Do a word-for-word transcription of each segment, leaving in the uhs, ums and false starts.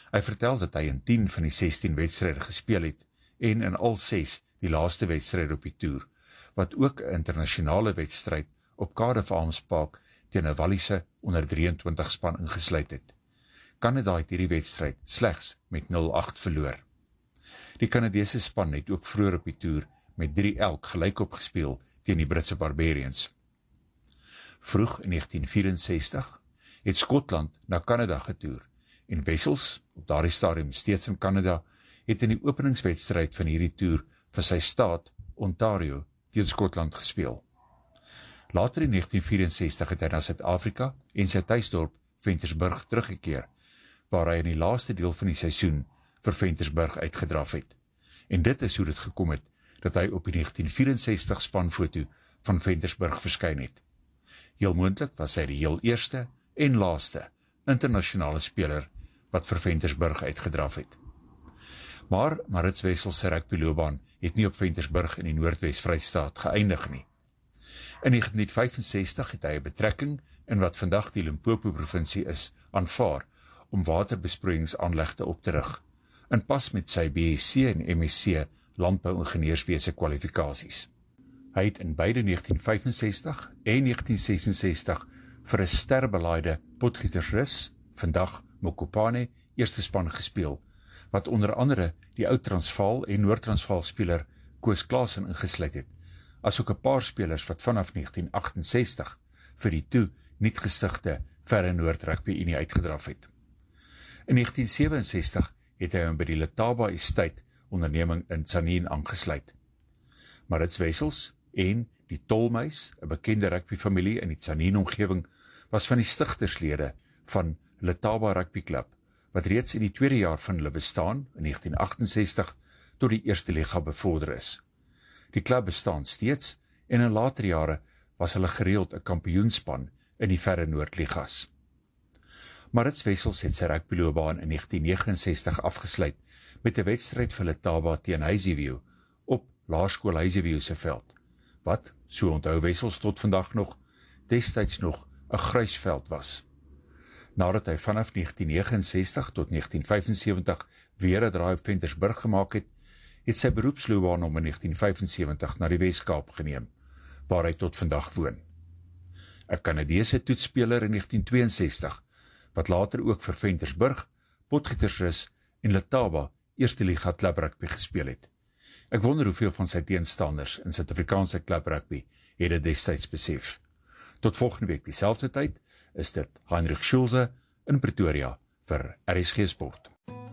Hy vertel dat hy in tien van die sestien wedstryde gespeel het en in al ses die laaste wedstryd op die toer, wat ook 'n internasionale wedstryd op Cardiff Arms Park teen 'n Walliese onder drieëntwintig span ingesluit het. Kanada het hierdie wedstryd slegs met nul agt verloor. Die Kanadese span het ook vroeër op die toer met drie elk gelyk opgespeel teen die Britse Barbarians. Vroeg in negentien vyf-en-sestig het Skotland na Kanada getoer en Wessels, op daardie stadium steeds in Kanada, het in die openingswedstryd van hierdie toer vir sy staat, Ontario, teen Skotland gespeel. Later in negentien vyf-en-sestig het hy na Suid-Afrika en sy tuisdorp Ventersburg teruggekeer, waar hy in die laaste deel van die seisoen vir Ventersburg uitgedraf het. En dit is hoe dit gekom het, dat hy op die negentien vyf-en-sestig spanfoto van Ventersburg verskyn het. Heel moontlik was hy die heel eerste en laaste internasionale speler wat vir Ventersburg uitgedraf het. Maar Maurits Wessels se rugbyloopbaan het nie op Ventersburg in die Noordwes-Vrystaat geëindig nie. In negentien vyf-en-sestig het hy 'n betrekking in wat vandag die Limpopo provinsie is, aanvaar om waterbesproeiingsaanlegte op te rig, in pas met sy B S c en M S c landbou-ingenieurswese kwalifikasies. Hy het in beide negentien vyf-en-sestig en negentien ses-en-sestig vir 'n sterbelaaide Potgietersrus, vandag Mokopane, eerste span gespeel, wat onder andere die Oud-Transvaal en Noord-Transvaal speler Koos Klaasen ingesluit het, asook 'n paar spelers wat vanaf negentien agt-en-sestig vir die toe nuut gestigte Verre Noord Rugby Unie uitgedraf het. In negentien sewe-en-sestig het hy hom by die Letaba Estate onderneming in Tzaneen aangesluit. Maurits Wessels en die Tolmuis, 'n bekende rugbyfamilie in die Tzaneen-omgewing, was van die stigterslede van Letaba Rugby Club, wat reeds in die tweede jaar van hulle bestaan, in negentien agt-en-sestig, tot die eerste liga bevorder is. Die klub bestaan steeds, en in later jare was hulle gereeld 'n kampioenspan in die Verre Noordligas. Maurits Wessels het sy rugbyloopbaan in negentien negenensestig afgesluit met 'n wedstryd vir Letaba teen Hazyview op Laerskool Hazyview se veld, wat, so onthou Wessels tot vandag nog, destyds nog 'n gruisveld was. Nadat hy vanaf negentien negenensestig tot negentien vyf-en-sewentig weer 'n draai op Ventersburg gemaak het, het sy beroepsloopbaan hom in negentien vyf-en-sewentig na die Wes-Kaap geneem, waar hy tot vandag woon. 'n Kanadese toetsspeler in negentien tweeënsestig, wat later ook vir Ventersburg, Potgietersrus en Letaba eerste liga klub rugby gespeel het. Ek wonder hoeveel van sy teenstanders in Suid-Afrikaanse klub rugby het dit destyds besef. Tot volgende week dieselfde tyd is dit Heinrich Schulze in Pretoria vir R S G Sport.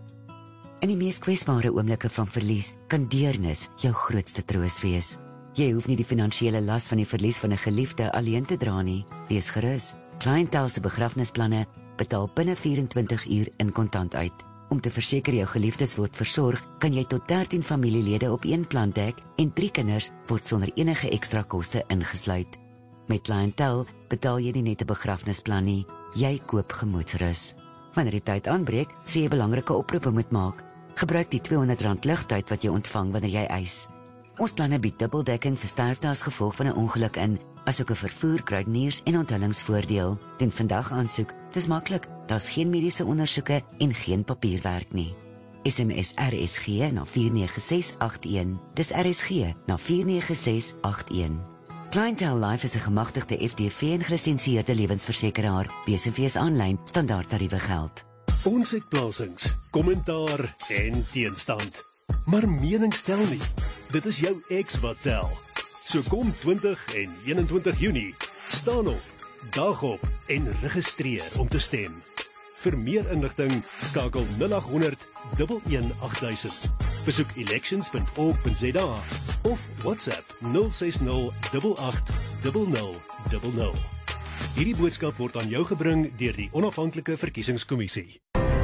In die mees kwesbare oomblikke van verlies kan deernis jou grootste troos wees. Jy hoef nie die finansiële las van die verlies van 'n geliefde alleen te dra nie. Wees gerus. Clientele se begrafnisplanne betaal binne vyf-en-twintig uur in kontant uit. Om te verseker jou geliefdes word versorg, kan jy tot dertien familielede op een plan dek en drie kinders word sonder enige ekstra koste ingesluit. Met Clientele betaal jy nie net 'n begrafnisplan nie, jy koop gemoedsrus. Wanneer die tyd aanbreek, sê jy belangrike oproepe moet maak. Gebruik die tweehonderd rand ligtyd wat jy ontvang wanneer jy eis. Ons planne bied dubbeldekking vir sterfte as gevolg van 'n ongeluk in, asook 'n vervoer, kruideniers en onthullingsvoordeel. Doen vandag aansoek, dis maklik, daar's geen mediese ondersoeke en geen papierwerk nie. S M S R S G na vier nege ses agt een, dis R S G na vier nege ses agt een. Clientele Life is 'n gemagtigde F D V en gelisensieerde lewensversekeraar. B S V is aanlyn, standaard tariewe geld. Ons het plasings, kommentaar en teenstand. Maar menings tel nie. Dit is jou ex wat tel. So kom twintig en eenentwintig Junie, staan op, dag op en registreer om te stem. Vir meer inligting skakel nul agt honderd, een een agt duisend. Besoek elections punt org punt za of WhatsApp nul ses nul agt agt nul nul nul nul. Hierdie boodskap word aan jou gebring deur die Onafhanklike Verkiesingskommissie.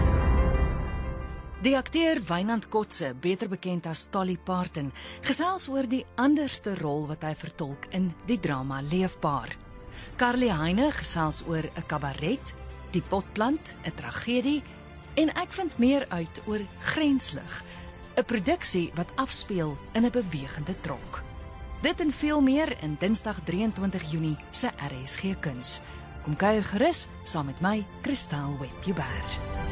Die akteur Wynand Kotse, beter bekend as Dolly Parton, gesels oor die anderste rol wat hy vertolk in die drama Leefbaar. Carly Heine gesels oor 'n kabaret, Die Potplant, 'n tragedie, en ek vind meer uit oor Grenslig, 'n produksie wat afspeel in 'n bewegende tronk. Dit en veel meer in Dinsdag drieëntwintig Junie se R S G Kuns. Kom kuier gerus saam met my, Christel Webber.